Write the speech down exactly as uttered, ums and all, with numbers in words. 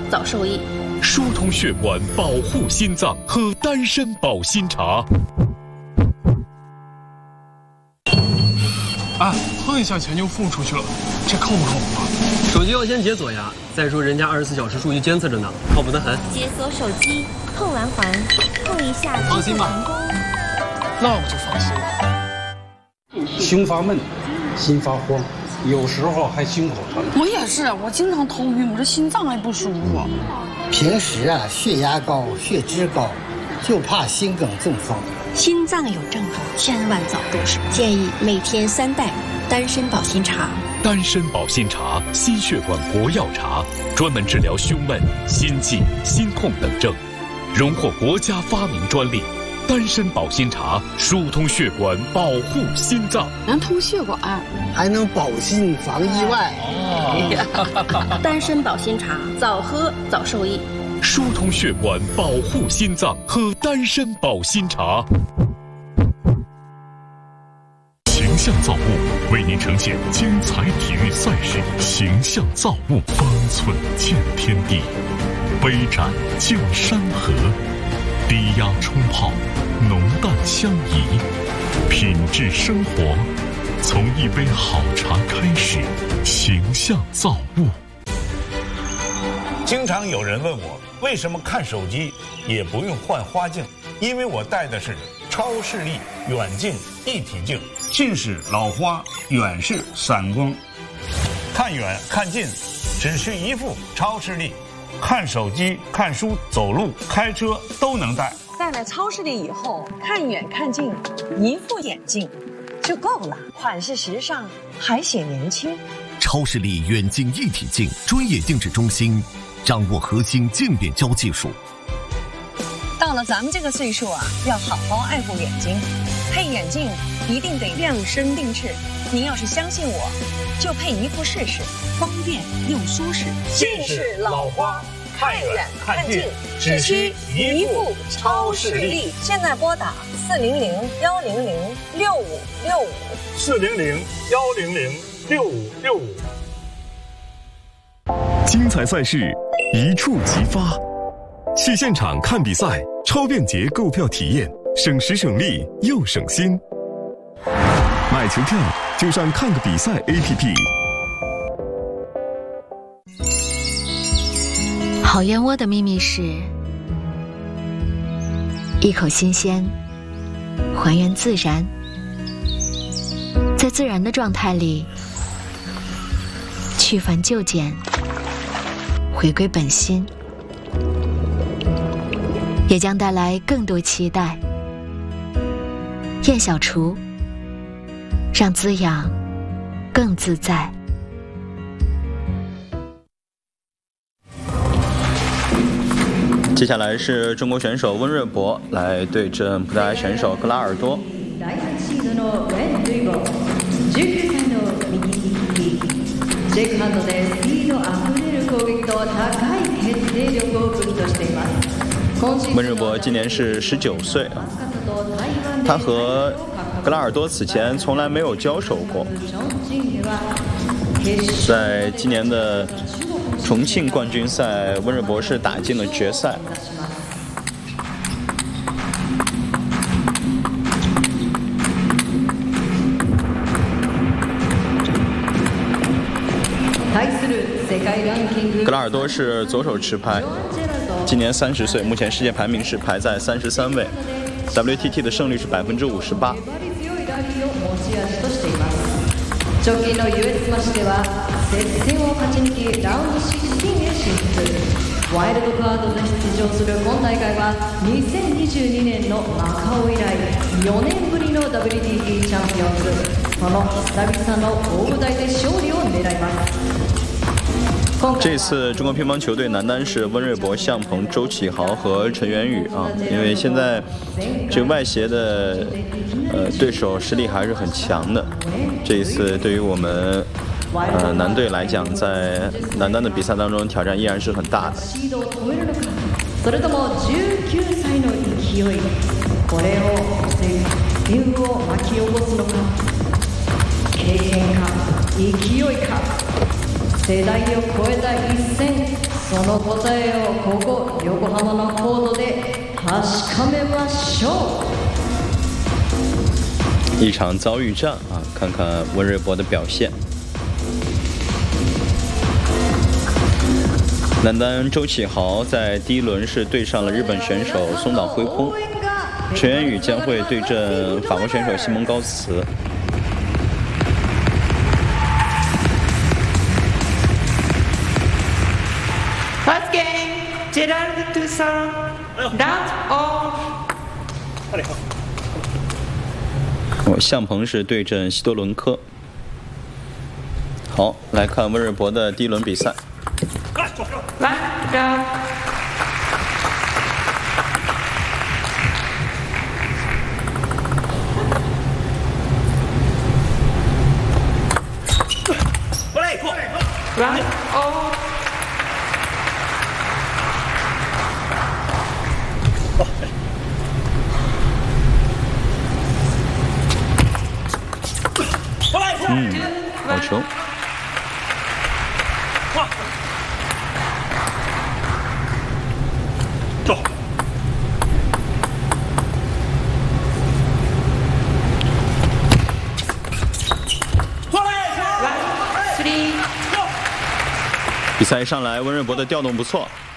早受益。 疏通血管，保护心脏，喝丹参保心茶。 啊，碰一下钱就付出去了，这靠不靠谱啊？ 手机要先解锁呀，再说人家二十四小时数据监测着呢，靠谱得很。 解锁手机，碰完环，碰一下， 放心吧。 那我就放心了。 胸发闷，心发慌，有时候还心口疼。 我也是，我经常头晕，我这心脏还不舒服。 平时啊，血压高，血脂高，就怕心梗中风。 心脏有症状，千万早入手。建议每天三袋丹参保心茶。 丹参保心茶，心血管国药茶，专门治疗胸闷、心悸、心痛等症，荣获国家发明专利。丹参保心茶，疏通血管，保护心脏， 能通血管， 还能保心防意外。 哦、丹参保心茶，早喝早受益。 疏通血管，保护心脏，喝丹参保心茶。形象造物为您呈现精彩体育赛事，形象造物，方寸见天地，杯盏见山河，低压冲泡，浓淡相宜，品质生活，从一杯好茶开始。形象造物。 经常有人问我，为什么看手机也不用换花镜？因为我戴的是超视力远近一体镜，近视老花，远视散光，看远看近只需一副超视力，看手机、看书、走路、开车都能戴。 戴了超视力以后，看远看近，一副眼镜就够了，款式时尚，还显年轻。 超视力远近一体镜，专业定制中心，掌握核心镜变焦技术。 到了咱们这个岁数啊，要好好爱护眼睛，配眼镜一定得量身定制。您要是相信我，就配一副试试，方便又舒适。 近视老花，看远看近，只需一副超视力。 现在拨打四零零幺零零六五六五， 四零零幺零零六五六五。 精彩赛事一触即发，去现场看比赛，超便捷购票体验，省时省力又省心。买球票就上看个比赛 A P P。 好燕窝的秘密是一口新鲜，还原自然，在自然的状态里去繁就简，回归本心，也将带来更多期待。燕小厨，让滋养更自在。 接下来是中国选手温瑞博来对阵葡萄牙选手格拉尔多。温瑞博今年是十九岁啊，他和格拉尔多此前从来没有交手过，在今年的重庆冠军赛，温瑞博是打进了决赛。格拉尔多是左手持拍，今年三十岁，目前世界排名是排在三十三位 ，W T T 的胜率是百分之五十八。 直近の ユーエス マッシュでは接戦を勝ち抜きラウンドじゅうろくへ進出。ワイルドカードで出場する今大会はにせんにじゅうにねんのマカオ以来よねんぶりの ダブリューティーティー チャンピオンズ。その久々の大舞台で勝利を狙います。 这次中国乒乓球队男单是温瑞博、向鹏、周启豪和陈元宇啊，因为现在这个外协的呃对手实力还是很强的。这一次对于我们呃男队来讲，在男单的比赛当中挑战依然是很大的。 それともじゅうきゅうさいの勢い、これを旋風を巻き起こすのか、経験か勢いか。世代を超えた一戦、 その答えをここ横浜のコートで確かめましょう。一场遭遇战啊，看看温瑞博的表现。男单周启豪在第一轮是对上了日本选手松岛辉空，陈元宇将会对阵法国选手西蒙高茨。 First game, Gerard Toussaint, round off。 哦，向鹏是对阵西多伦科。好，来看温瑞博的第一轮比赛。 One go。One off。 嗯，好球。走。比赛上来，温瑞博的调动不错。